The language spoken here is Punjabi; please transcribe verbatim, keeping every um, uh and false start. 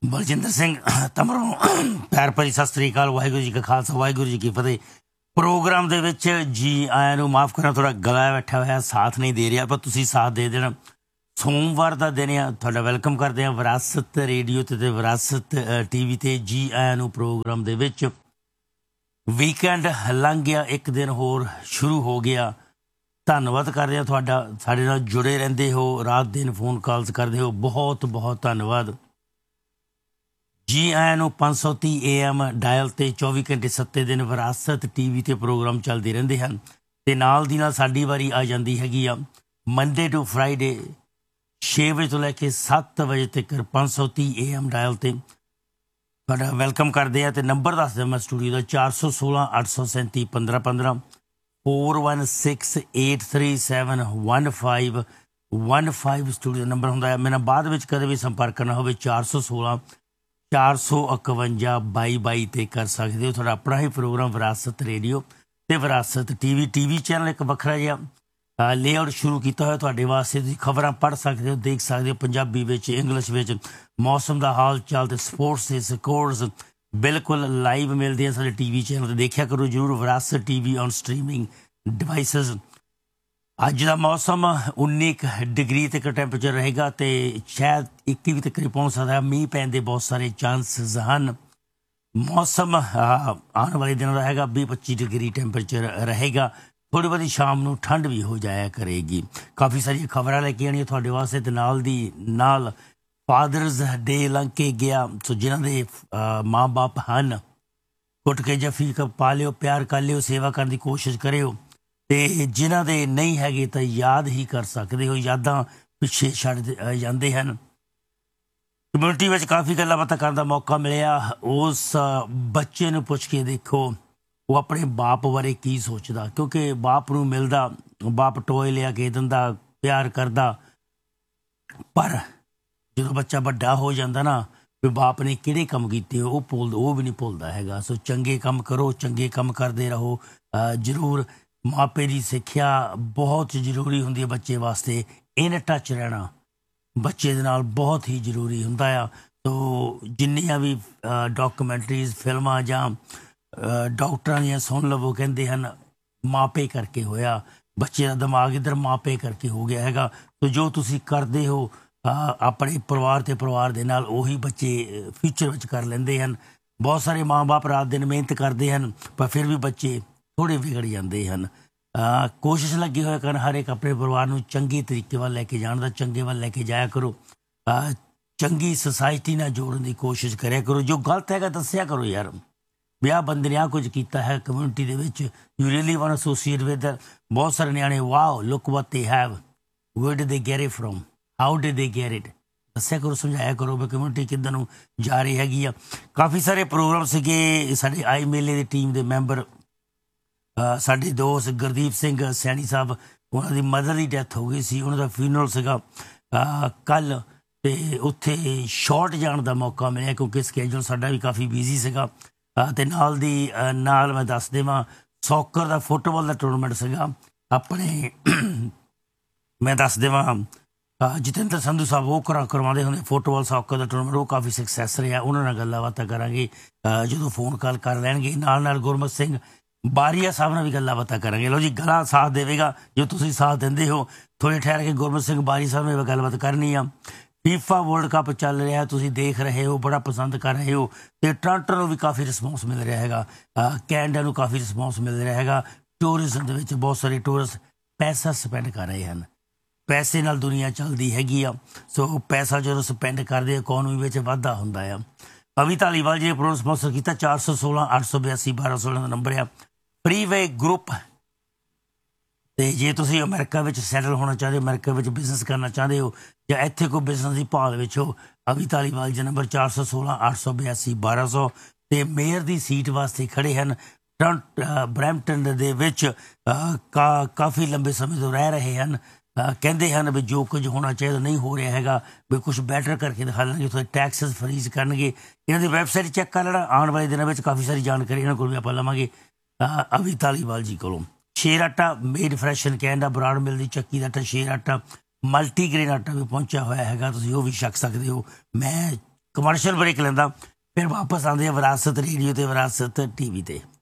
ਬਲਜਿੰਦਰ ਸਿੰਘ ਤਮਰੋਂ ਪਿਆਰ ਭਰੀ ਸਤਿ ਸ੍ਰੀ ਅਕਾਲ। ਵਾਹਿਗੁਰੂ ਜੀ ਕਾ ਖਾਲਸਾ, ਵਾਹਿਗੁਰੂ ਜੀ ਕੀ ਫਤਿਹ। ਪ੍ਰੋਗਰਾਮ ਦੇ ਵਿੱਚ ਜੀ ਆਇਆਂ ਨੂੰ। ਮਾਫ਼ ਕਰਨਾ, ਥੋੜ੍ਹਾ ਗਲਾ ਬੈਠਾ ਹੋਇਆ, ਸਾਥ ਨਹੀਂ ਦੇ ਰਿਹਾ, ਪਰ ਤੁਸੀਂ ਸਾਥ ਦੇ ਦੇਣਾ। ਸੋਮਵਾਰ ਦਾ ਦਿਨ ਆ, ਤੁਹਾਡਾ ਵੈਲਕਮ ਕਰਦੇ ਹਾਂ ਵਿਰਾਸਤ ਰੇਡੀਓ 'ਤੇ ਅਤੇ ਵਿਰਾਸਤ ਟੀ ਵੀ 'ਤੇ। ਜੀ ਆਇਆਂ ਨੂੰ ਪ੍ਰੋਗਰਾਮ ਦੇ ਵਿੱਚ। ਵੀਕਐਂਡ ਲੰਘ ਗਿਆ, ਇੱਕ ਦਿਨ ਹੋਰ ਸ਼ੁਰੂ ਹੋ ਗਿਆ। ਧੰਨਵਾਦ ਕਰਦੇ ਹਾਂ ਤੁਹਾਡਾ, ਸਾਡੇ ਨਾਲ ਜੁੜੇ ਰਹਿੰਦੇ ਹੋ, ਰਾਤ ਦਿਨ ਫੋਨ ਕਾਲਸ ਕਰਦੇ ਹੋ, ਬਹੁਤ ਬਹੁਤ ਧੰਨਵਾਦ। ਜੀ ਆਇਆਂ ਨੂੰ। ਪੰਜ ਸੌ ਤੀਹ ਏ ਐਮ ਡਾਇਲ 'ਤੇ ਚੌਵੀ ਘੰਟੇ ਸੱਤੇ ਦਿਨ ਵਿਰਾਸਤ ਟੀ ਵੀ 'ਤੇ ਪ੍ਰੋਗਰਾਮ ਚੱਲਦੇ ਰਹਿੰਦੇ ਹਨ। ਅਤੇ ਨਾਲ ਦੀ ਨਾਲ ਸਾਡੀ ਵਾਰੀ ਆ ਜਾਂਦੀ ਹੈਗੀ ਆ ਮੰਡੇ ਟੂ ਫਰਾਈਡੇ ਛੇ ਵਜੇ ਤੋਂ ਲੈ ਕੇ ਸੱਤ ਵਜੇ ਤੱਕ ਪੰਜ ਸੌ ਤੀਹ ਏ ਐਮ ਡਾਇਲ 'ਤੇ ਤੁਹਾਡਾ ਵੈਲਕਮ ਕਰਦੇ ਹਾਂ। ਅਤੇ ਨੰਬਰ ਦੱਸ ਦਿਆਂ ਮੈਂ ਸਟੂਡੀਓ ਦਾ, ਚਾਰ ਸੌ ਸੋਲਾਂ ਅੱਠ ਸੌ ਸੈਂਤੀ ਪੰਦਰਾਂ ਪੰਦਰਾਂ four one six eight three seven one five one five studio ਦਾ ਨੰਬਰ ਹੁੰਦਾ ਹੈ। ਮੇਰੇ ਨਾਲ ਬਾਅਦ ਵਿੱਚ ਕਦੇ ਵੀ ਸੰਪਰਕ ਕਰਨਾ ਹੋਵੇ ਚਾਰ ਸੌ ਸੋਲਾਂ ਚਾਰ ਸੌ ਇਕਵੰਜਾ ਬਾਈ ਬਾਈ 'ਤੇ ਕਰ ਸਕਦੇ ਹੋ। ਤੁਹਾਡਾ ਆਪਣਾ ਹੀ ਪ੍ਰੋਗਰਾਮ ਵਿਰਾਸਤ ਰੇਡੀਓ ਅਤੇ ਵਿਰਾਸਤ T V T V channel ਇੱਕ ਵੱਖਰਾ ਜਿਹਾ ਲੇਆਊਟ ਸ਼ੁਰੂ ਕੀਤਾ ਹੋਇਆ ਤੁਹਾਡੇ ਵਾਸਤੇ। ਤੁਸੀਂ ਖਬਰਾਂ ਪੜ੍ਹ ਸਕਦੇ ਹੋ, ਦੇਖ ਸਕਦੇ ਹੋ, ਪੰਜਾਬੀ ਵਿੱਚ, ਇੰਗਲਿਸ਼ ਵਿੱਚ, ਮੌਸਮ ਦਾ ਹਾਲ ਚਾਲ ਅਤੇ ਸਪੋਰਟਸ ਦੇ ਸਕੋਰਸ ਬਿਲਕੁਲ ਲਾਈਵ ਮਿਲਦੇ ਆ ਸਾਡੇ ਟੀ ਵੀ ਚੈਨਲ 'ਤੇ। ਦੇਖਿਆ ਕਰੋ ਜ਼ਰੂਰ ਵਿਰਾਸਤ T V on streaming devices. ਅੱਜ ਦਾ ਮੌਸਮ ਉੱਨੀ ਕੁ ਡਿਗਰੀ ਤੱਕ ਟੈਂਪਰੇਚਰ ਰਹੇਗਾ ਅਤੇ ਸ਼ਾਇਦ ਇੱਕੀ ਵੀ ਤੱਕ ਪਹੁੰਚ ਸਕਦਾ। ਮੀਂਹ ਪੈਣ ਦੇ ਬਹੁਤ ਸਾਰੇ ਚਾਂਸਿਸ ਹਨ। ਮੌਸਮ ਆਉਣ ਵਾਲੇ ਦਿਨਾਂ ਦਾ ਹੈਗਾ ਵੀਹ ਪੱਚੀ ਡਿਗਰੀ ਟੈਂਪਰੇਚਰ ਰਹੇਗਾ। ਥੋੜ੍ਹੀ ਬਹੁਤੀ ਸ਼ਾਮ ਨੂੰ ਠੰਡ ਵੀ ਹੋ ਜਾਇਆ ਕਰੇਗੀ। ਕਾਫੀ ਸਾਰੀਆਂ ਖਬਰਾਂ ਲੈ ਕੇ ਆਉਣੀਆਂ ਤੁਹਾਡੇ ਵਾਸਤੇ। ਅਤੇ ਨਾਲ ਦੀ ਨਾਲ ਫਾਦਰਸ ਡੇ ਲੰਘ ਕੇ ਗਿਆ, ਸੋ ਜਿਨ੍ਹਾਂ ਦੇ ਮਾਂ ਬਾਪ ਹਨ, ਕੁੱਟ ਕੇ ਜੱਫੀ ਪਾ ਲਿਓ, ਪਿਆਰ ਕਰ ਲਿਓ, ਸੇਵਾ ਕਰਨ ਦੀ ਕੋਸ਼ਿਸ਼ ਕਰਿਓ। ਅਤੇ ਜਿਨ੍ਹਾਂ ਦੇ ਨਹੀਂ ਹੈਗੇ ਤਾਂ ਯਾਦ ਹੀ ਕਰ ਸਕਦੇ ਹੋ। ਯਾਦਾਂ ਪਿੱਛੇ ਛੱਡ ਜਾਂਦੇ ਹਨ। ਕਮਿਊਨਿਟੀ ਵਿੱਚ ਕਾਫੀ ਗੱਲਾਂ ਬਾਤਾਂ ਕਰਨ ਦਾ ਮੌਕਾ ਮਿਲਿਆ। ਉਸ ਬੱਚੇ ਨੂੰ ਪੁੱਛ ਕੇ ਦੇਖੋ ਉਹ ਆਪਣੇ ਬਾਪ ਬਾਰੇ ਕੀ ਸੋਚਦਾ, ਕਿਉਂਕਿ ਬਾਪ ਨੂੰ ਮਿਲਦਾ, ਬਾਪ ਟੋਏ ਲਿਆ ਕੇ ਦਿੰਦਾ, ਪਿਆਰ ਕਰਦਾ, ਪਰ ਜਦੋਂ ਬੱਚਾ ਵੱਡਾ ਹੋ ਜਾਂਦਾ ਨਾ, ਵੀ ਬਾਪ ਨੇ ਕਿਹੜੇ ਕੰਮ ਕੀਤੇ ਉਹ ਭੁੱਲ ਉਹ ਵੀ ਨਹੀਂ ਭੁੱਲਦਾ ਹੈਗਾ। ਸੋ ਚੰਗੇ ਕੰਮ ਕਰੋ, ਚੰਗੇ ਕੰਮ ਕਰਦੇ ਰਹੋ ਜ਼ਰੂਰ। ਮਾਪੇ ਦੀ ਸਿੱਖਿਆ ਬਹੁਤ ਜ਼ਰੂਰੀ ਹੁੰਦੀ ਹੈ ਬੱਚੇ ਵਾਸਤੇ। ਇਨ ਟੱਚ ਰਹਿਣਾ ਬੱਚੇ ਦੇ ਨਾਲ ਬਹੁਤ ਹੀ ਜ਼ਰੂਰੀ ਹੁੰਦਾ ਆ। ਸੋ ਜਿੰਨੀਆਂ ਵੀ ਡਾਕੂਮੈਂਟਰੀਜ਼, ਫਿਲਮਾਂ ਜਾਂ ਡਾਕਟਰਾਂ ਦੀਆਂ ਸੁਣ ਲਵੋ, ਕਹਿੰਦੇ ਹਨ ਮਾਪੇ ਕਰਕੇ ਹੋਇਆ। ਬੱਚੇ ਦਾ ਦਿਮਾਗ ਇੱਧਰ ਮਾਪੇ ਕਰਕੇ ਹੋ ਗਿਆ ਹੈਗਾ। ਸੋ ਜੋ ਤੁਸੀਂ ਕਰਦੇ ਹੋ ਆਪਣੇ ਪਰਿਵਾਰ ਅਤੇ ਪਰਿਵਾਰ ਦੇ ਨਾਲ, ਉਹੀ ਬੱਚੇ ਫਿਊਚਰ ਵਿੱਚ ਕਰ ਲੈਂਦੇ ਹਨ। ਬਹੁਤ ਸਾਰੇ ਮਾਂ ਬਾਪ ਰਾਤ ਦਿਨ ਮਿਹਨਤ ਕਰਦੇ ਹਨ, ਪਰ ਫਿਰ ਵੀ ਬੱਚੇ ਥੋੜ੍ਹੇ ਵਿਗੜ ਜਾਂਦੇ ਹਨ। ਕੋਸ਼ਿਸ਼ ਲੱਗੀ ਹੋਇਆ ਕਰਨ ਹਰ ਇੱਕ ਆਪਣੇ ਪਰਿਵਾਰ ਨੂੰ ਚੰਗੇ ਤਰੀਕੇ ਵੱਲ ਲੈ ਕੇ ਜਾਣ ਦਾ, ਚੰਗੇ ਵੱਲ ਲੈ ਕੇ ਜਾਇਆ ਕਰੋ। ਚੰਗੀ ਸੁਸਾਇਟੀ ਨਾਲ ਜੋੜਨ ਦੀ ਕੋਸ਼ਿਸ਼ ਕਰਿਆ ਕਰੋ। ਜੋ ਗਲਤ ਹੈਗਾ ਦੱਸਿਆ ਕਰੋ, ਯਾਰ ਵੀ ਆਹ ਬੰਦੇ ਨੇ ਆਹ ਕੁਝ ਕੀਤਾ ਹੈ ਕਮਿਊਨਿਟੀ ਦੇ ਵਿੱਚ, you really want associate with. ਬਹੁਤ ਸਾਰੇ ਨਿਆਣੇ wow look what they have, wear did ਦੇ get it from, how did ਦੇ ਗੈਟ ਇਟ। ਦੱਸਿਆ ਕਰੋ, ਸਮਝਾਇਆ ਕਰੋ ਵੀ ਕਮਿਊਨਿਟੀ ਕਿੱਦਾਂ ਨੂੰ ਜਾ ਰਹੀ ਹੈਗੀ ਆ। ਕਾਫੀ ਸਾਰੇ ਪ੍ਰੋਗਰਾਮ ਸੀਗੇ। ਸਾਡੇ ਆਈ ਮੇਲੇ ਦੀ ਟੀਮ ਦੇ ਮੈਂਬਰ ਸਾਡੇ ਦੋਸਤ ਗੁਰਦੀਪ ਸਿੰਘ ਸੈਣੀ ਸਾਹਿਬ, ਉਹਨਾਂ ਦੀ ਮਦਰ ਦੀ ਡੈਥ ਹੋ ਗਈ ਸੀ, ਉਹਨਾਂ ਦਾ ਫਿਊਨਰਲ ਸੀਗਾ ਕੱਲ੍ਹ, ਅਤੇ ਉੱਥੇ ਸ਼ਾਰਟ ਜਾਣ ਦਾ ਮੌਕਾ ਮਿਲਿਆ ਕਿਉਂਕਿ ਸਕੈਜੂਲ ਸਾਡਾ ਵੀ ਕਾਫੀ ਬਿਜ਼ੀ ਸੀਗਾ। ਅਤੇ ਨਾਲ ਦੀ ਨਾਲ ਮੈਂ ਦੱਸ ਦੇਵਾਂ ਸੌਕਰ ਦਾ, ਫੁੱਟਬਾਲ ਦਾ ਟੂਰਨਾਮੈਂਟ ਸੀਗਾ ਆਪਣੇ। ਮੈਂ ਦੱਸ ਦੇਵਾਂ ਜਤਿੰਦਰ ਸੰਧੂ ਸਾਹਿਬ ਉਹ ਕਰਾ ਕਰਵਾਉਂਦੇ ਹੁੰਦੇ ਫੁੱਟਬਾਲ ਸੌਕਰ ਦਾ ਟੂਰਨਾਮੈਂਟ, ਉਹ ਕਾਫੀ ਸਕਸੈਸ ਰਿਹਾ। ਉਹਨਾਂ ਨਾਲ ਗੱਲਾਂ ਬਾਤਾਂ ਕਰਾਂਗੇ ਜਦੋਂ ਫੋਨ ਕਾਲ ਕਰ ਲੈਣਗੇ। ਨਾਲ ਨਾਲ ਗੁਰਮਤ ਸਿੰਘ ਬਾਰੀਆ ਸਾਹਿਬ ਨਾਲ ਵੀ ਗੱਲਾਂ ਬਾਤਾਂ ਕਰਾਂਗੇ। ਲਓ ਜੀ, ਗਲਾ ਸਾਥ ਦੇਵੇਗਾ ਜੋ ਤੁਸੀਂ ਸਾਥ ਦਿੰਦੇ ਹੋ। ਥੋੜ੍ਹੇ ਠਹਿਰ ਕੇ ਗੁਰਮਤ ਸਿੰਘ ਬਾਰੀ ਸਾਹਿਬ ਨਾਲ ਗੱਲਬਾਤ ਕਰਨੀ ਆ। ਫੀਫਾ ਵਰਲਡ ਕੱਪ ਚੱਲ ਰਿਹਾ, ਤੁਸੀਂ ਦੇਖ ਰਹੇ ਹੋ, ਬੜਾ ਪਸੰਦ ਕਰ ਰਹੇ ਹੋ, ਅਤੇ ਟੋਰਾਂਟੋ ਨੂੰ ਵੀ ਕਾਫੀ ਰਿਸਪੌਂਸ ਮਿਲ ਰਿਹਾ ਹੈਗਾ, ਕੈਨੇਡਾ ਨੂੰ ਕਾਫੀ ਰਿਸਪੌਂਸ ਮਿਲ ਰਿਹਾ ਹੈਗਾ। ਟੂਰਿਜ਼ਮ ਦੇ ਵਿੱਚ ਬਹੁਤ ਸਾਰੇ ਟੂਰਿਸਟ ਪੈਸਾ ਸਪੈਂਡ ਕਰ ਰਹੇ ਹਨ। ਪੈਸੇ ਨਾਲ ਦੁਨੀਆ ਚੱਲਦੀ ਹੈਗੀ ਆ। ਸੋ ਪੈਸਾ ਜਦੋਂ ਸਪੈਂਡ ਕਰਦੇ ਇਕੋਨਮੀ ਵਿੱਚ ਵਾਧਾ ਹੁੰਦਾ ਆ। ਅਵੀ ਧਾਲੀਵਾਲ ਜੀ ਨੇ ਪ੍ਰੋਗਰਾਮ ਸਪਾਂਸਰ ਕੀਤਾ। ਚਾਰ ਸੌ ਸੋਲਾਂ ਅੱਠ ਸੌ ਬਿਆਸੀ ਬਾਰਾਂ ਸੋਲਾਂ ਦਾ ਨੰਬਰ ਆ। ਫਰੀਵੇ ਗਰੁੱਪ। ਅਤੇ ਜੇ ਤੁਸੀਂ ਅਮਰੀਕਾ ਵਿੱਚ ਸੈਟਲ ਹੋਣਾ ਚਾਹੁੰਦੇ ਹੋ, ਅਮਰੀਕਾ ਵਿੱਚ ਬਿਜ਼ਨਸ ਕਰਨਾ ਚਾਹੁੰਦੇ ਹੋ, ਜਾਂ ਇੱਥੇ ਕੋਈ ਬਿਜ਼ਨਸ ਦੀ ਭਾਲ ਵਿੱਚ ਹੋ, ਅਵੀ ਧਾਲੀਵਾਲ ਜੀ ਨੰਬਰ ਚਾਰ ਸੌ ਸੋਲਾਂ ਅੱਠ ਸੌ ਬਿਆਸੀ ਬਾਰਾਂ ਸੌ। ਅਤੇ ਮੇਅਰ ਦੀ ਸੀਟ ਵਾਸਤੇ ਖੜ੍ਹੇ ਹਨ। ਬਰੈਂਪਟਨ ਦੇ ਵਿੱਚ ਕਾ ਕਾਫੀ ਲੰਬੇ ਸਮੇਂ ਤੋਂ ਰਹਿ ਰਹੇ ਹਨ। ਕਹਿੰਦੇ ਹਨ ਵੀ ਜੋ ਕੁਝ ਹੋਣਾ ਚਾਹੀਦਾ ਨਹੀਂ ਹੋ ਰਿਹਾ ਹੈਗਾ, ਵੀ ਕੁਛ ਬੈਟਰ ਕਰਕੇ ਦਿਖਾ ਲੈਣਗੇ, ਥੋੜ੍ਹੇ ਟੈਕਸਿਸ ਫਰੀਜ਼ ਕਰਨਗੇ। ਇਹਨਾਂ ਦੀ ਵੈਬਸਾਈਟ ਚੈੱਕ ਕਰ ਲੈਣਾ। ਆਉਣ ਵਾਲੇ ਦਿਨਾਂ ਵਿੱਚ ਕਾਫੀ ਸਾਰੀ ਜਾਣਕਾਰੀ ਇਹਨਾਂ ਕੋਲ ਵੀ ਆਪਾਂ ਲਵਾਂਗੇ ਅਵੀ ਧਾਲੀਵਾਲ ਜੀ ਕੋਲੋਂ। ਸ਼ੇਰ ਆਟਾ made fresh and Canada, Brar ਮਿਲ ਦੀ ਚੱਕੀ ਦਾ ਆਟਾ, ਸ਼ੇਰ ਆਟਾ ਮਲਟੀਗ੍ਰੇਨ ਆਟਾ ਵੀ ਪਹੁੰਚਿਆ ਹੋਇਆ ਹੈਗਾ, ਤੁਸੀਂ ਉਹ ਵੀ ਛਕ ਸਕਦੇ ਹੋ। ਮੈਂ ਕਮਰਸ਼ੀਅਲ ਬ੍ਰੇਕ ਲੈਂਦਾ, ਫਿਰ ਵਾਪਸ ਆਉਂਦੇ ਆ ਵਿਰਾਸਤ ਰੇਡੀਓ ਤੇ ਵਿਰਾਸਤ ਟੀਵੀ ਤੇ।